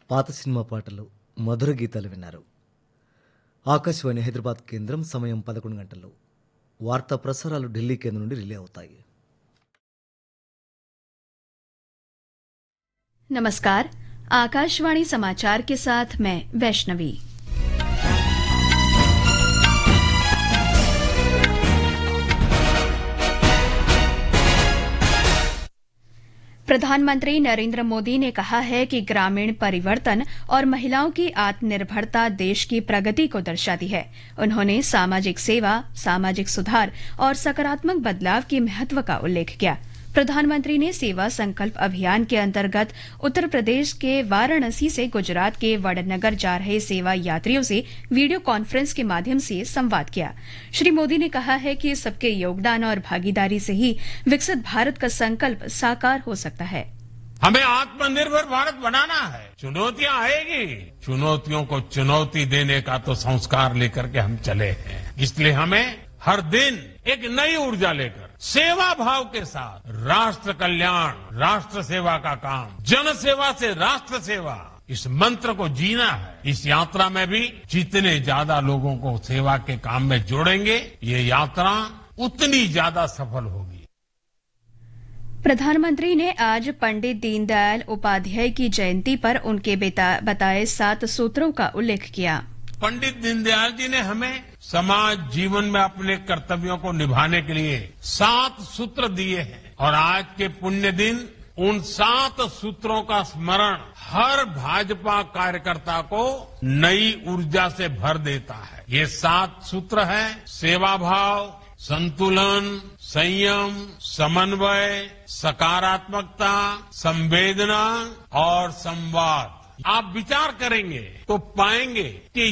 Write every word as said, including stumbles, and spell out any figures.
పాత సినిమా పాటలు, మధుర గీతాలు విన్నారు. ఆకాశవాణి హైదరాబాద్ కేంద్రం సమయం పదకొండు గంటలు. వార్తా ప్రసారాలు ఢిల్లీ కేంద్రం నుండి రిలే అవుతాయి. नमस्कार, आकाशवाणी समाचार के साथ मैं वैष्णवी। प्रधानमंत्री नरेंद्र मोदी ने कहा है कि ग्रामीण परिवर्तन और महिलाओं की आत्मनिर्भरता देश की प्रगति को दर्शाती है। उन्होंने सामाजिक सेवा, सामाजिक सुधार और सकारात्मक बदलाव के महत्व का उल्लेख किया। प्रधानमंत्री ने सेवा संकल्प अभियान के अंतर्गत उत्तर प्रदेश के वाराणसी से गुजरात के वडनगर जा रहे सेवा यात्रियों से वीडियो कॉन्फ्रेंस के माध्यम से संवाद किया। श्री मोदी ने कहा है कि सबके योगदान और भागीदारी से ही विकसित भारत का संकल्प साकार हो सकता है। हमें आत्मनिर्भर भारत बनाना है। चुनौतियां आएगी, चुनौतियों को चुनौती देने का तो संस्कार लेकर के हम चले हैं। इसलिए हमें हर दिन एक नई ऊर्जा लेकर सेवा भाव के साथ राष्ट्र कल्याण, राष्ट्र सेवा का काम, जन सेवा से राष्ट्र सेवा, इस मंत्र को जीना है। इस यात्रा में भी जितने ज्यादा लोगों को सेवा के काम में जोड़ेंगे, ये यात्रा उतनी ज्यादा सफल होगी। प्रधानमंत्री ने आज पंडित दीनदयाल उपाध्याय की जयंती पर उनके बताए सात सूत्रों का उल्लेख किया। पंडित दीनदयाल जी ने हमें समाज जीवन में अपने कर्तव्यों को निभाने के लिए सात सूत्र दिए हैं और आज के पुण्य दिन उन सात सूत्रों का स्मरण हर भाजपा कार्यकर्ता को नई ऊर्जा से भर देता है। ये सात सूत्र है सेवा भाव, संतुलन, संयम, समन्वय, सकारात्मकता, संवेदना और संवाद। आप विचार करेंगे तो पाएंगे कि